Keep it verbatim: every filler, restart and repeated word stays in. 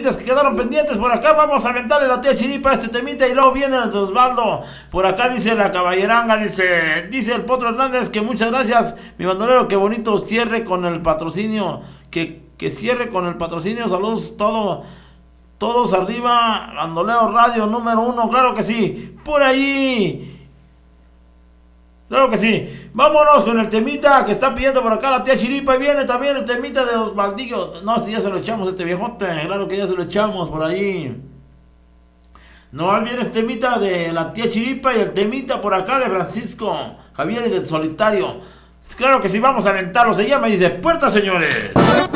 temitas que quedaron pendientes por acá. Vamos a aventarle la tía Chiripa a este temita y luego viene Osvaldo. Por acá dice la caballeranga, dice, dice el Potro Hernández que muchas gracias, mi bandolero, que bonito cierre con el patrocinio, que, que cierre con el patrocinio, saludos todo, todos arriba, bandolero radio número uno, claro que sí, por ahí. Claro que sí. Vámonos con el temita que está pidiendo por acá la tía Chiripa. Y viene también el temita de Osvaldillo. No, este ya se lo echamos, este viejote. Claro que ya se lo echamos por ahí. No, viene este temita de la tía Chiripa y el temita por acá de Francisco Javier y del Solitario. Claro que sí, vamos a aventarlo. Se llama y dice: Puerta, señores.